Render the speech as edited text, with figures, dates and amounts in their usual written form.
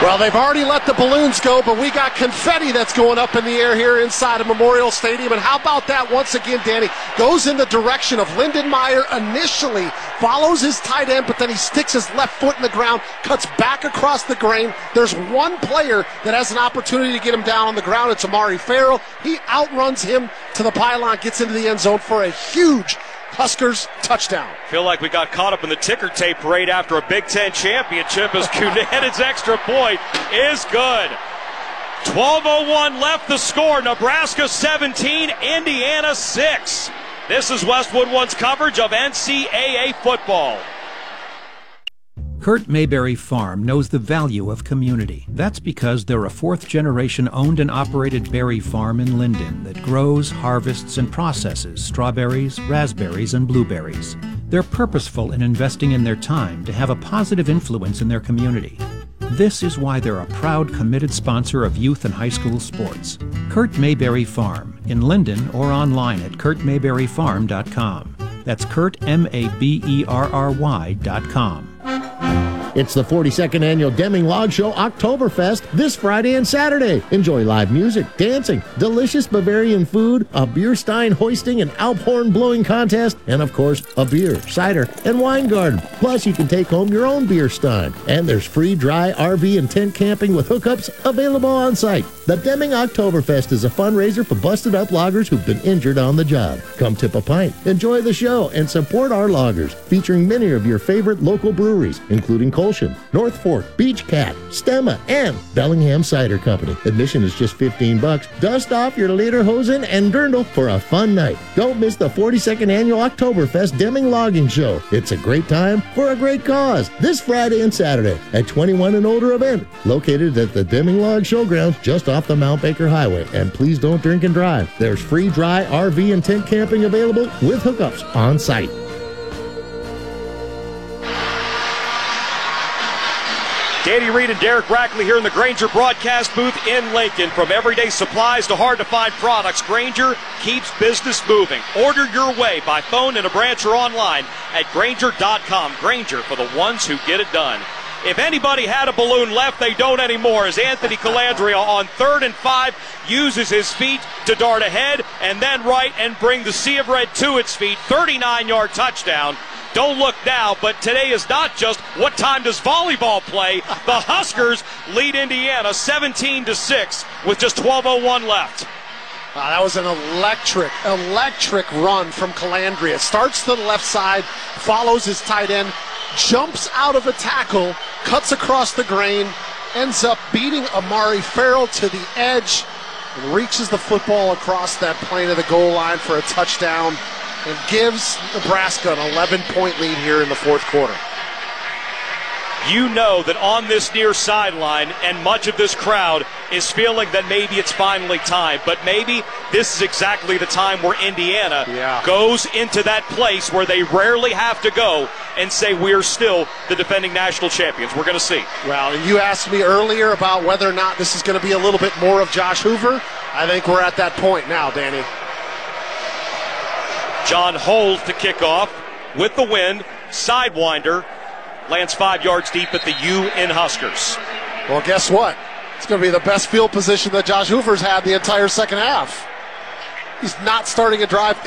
Well, they've already let the balloons go, but we got confetti that's going up in the air here inside of Memorial Stadium. And how about that once again, Danny? Goes in the direction of Lindenmeyer initially, follows his tight end, but then he sticks his left foot in the ground, cuts back across the grain. There's one player that has an opportunity to get him down on the ground. It's Amari Farrell. He outruns him to the pylon, gets into the end zone for a huge Huskers touchdown. Feel like we got caught up in the ticker tape parade after a Big Ten championship as Cunet's extra point is good. 12:01 left the score. Nebraska 17, Indiana 6. This is Westwood One's coverage of NCAA football. Kurt Mayberry Farm knows the value of community. That's because they're a fourth-generation owned and operated berry farm in Linden that grows, harvests, and processes strawberries, raspberries, and blueberries. They're purposeful in investing in their time to have a positive influence in their community. This is why they're a proud, committed sponsor of youth and high school sports. Kurt Mayberry Farm, in Linden or online at kurtmayberryfarm.com. That's Kurt, Maberry.com. It's the 42nd Annual Deming Log Show Oktoberfest this Friday and Saturday. Enjoy live music, dancing, delicious Bavarian food, a beer stein hoisting and Alphorn blowing contest, and of course, a beer, cider, and wine garden. Plus, you can take home your own beer stein. And there's free dry RV and tent camping with hookups available on site. The Deming Oktoberfest is a fundraiser for busted up loggers who've been injured on the job. Come tip a pint, enjoy the show, and support our loggers, featuring many of your favorite local breweries, including Colshan, North Fork, Beach Cat, Stemma, and Bellingham Cider Company. Admission is just $15. Dust off your lederhosen and dirndl for a fun night. Don't miss the 42nd Annual Oktoberfest Deming Logging Show. It's a great time for a great cause this Friday and Saturday at 21 and older event, located at the Deming Log Showgrounds just off the Mount Baker Highway. And please don't drink and drive. There's free dry RV and tent camping available with hookups on site. Danny Reed and Derek Brackley here in the Grainger broadcast booth in Lincoln. From everyday supplies to hard-to-find products, Grainger keeps business moving. Order your way by phone, in a branch, or online at Grainger.com. Grainger, for the ones who get it done. If anybody had a balloon left, they don't anymore, as Anthony Calandria on 3rd and 5 uses his feet to dart ahead and then right and bring the Sea of Red to its feet. 39-yard touchdown. Don't look now, but today is not just what time does volleyball play. The Huskers lead Indiana 17-6 with just 12:01 left. That was an electric run from Calandria. Starts to the left side, follows his tight end, jumps out of a tackle, cuts across the grain, ends up beating Amari Farrell to the edge, and reaches the football across that plane of the goal line for a touchdown, and gives Nebraska an 11-point lead here in the fourth quarter. You know that on this near sideline, and much of this crowd is feeling that maybe it's finally time, but maybe this is exactly the time where Indiana goes into that place where they rarely have to go and say we're still the defending national champions. We're going to see. Well, you asked me earlier about whether or not this is going to be a little bit more of Josh Hoover. I think we're at that point now, Danny. John Holt to kick off with the wind, sidewinder, lands 5 yards deep at the U in Huskers. Well, guess what? It's going to be the best field position that Josh Hoover's had the entire second half. He's not starting a drive